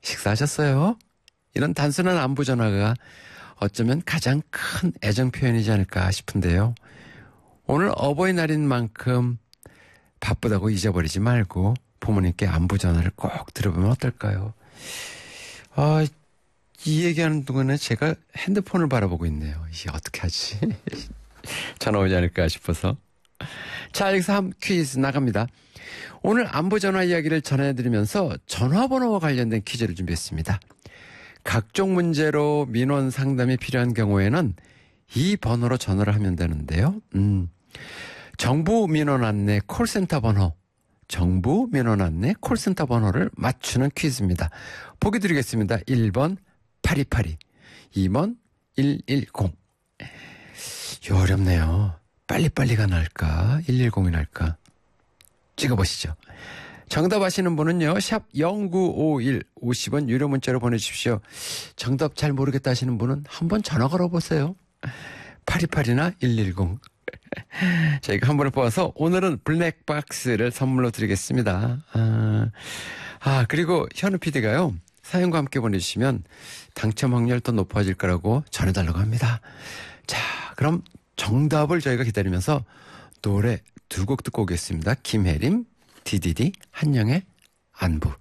식사하셨어요? 이런 단순한 안부 전화가 어쩌면 가장 큰 애정 표현이지 않을까 싶은데요. 오늘 어버이날인 만큼 바쁘다고 잊어버리지 말고 부모님께 안부 전화를 꼭 들어보면 어떨까요? 아, 이 얘기하는 동안에 제가 핸드폰을 바라보고 있네요. 이게 어떻게 하지? 전화 오지 않을까 싶어서. 자, 여기서 퀴즈 나갑니다. 오늘 안부 전화 이야기를 전해드리면서 전화번호와 관련된 퀴즈를 준비했습니다. 각종 문제로 민원 상담이 필요한 경우에는 이 번호로 전화를 하면 되는데요. 정부 민원 안내 콜센터 번호, 정부 민원 안내 콜센터 번호를 맞추는 퀴즈입니다. 보기 드리겠습니다. 1번 8282, 2번 110. 이거 어렵네요. 빨리빨리가 날까? 110이 날까? 찍어보시죠. 정답 아시는 분은요, 샵 0951, 50원 유료 문자로 보내주십시오. 정답 잘 모르겠다 하시는 분은 한번 전화 걸어보세요. 8282나 110. 저희가 한 번을 뽑아서 오늘은 블랙박스를 선물로 드리겠습니다. 그리고 현우 PD가요, 사연과 함께 보내주시면 당첨 확률 더 높아질 거라고 전해달라고 합니다. 자, 그럼 정답을 저희가 기다리면서 노래 두 곡 듣고 오겠습니다. 김혜림, DDD, 한영의 안부.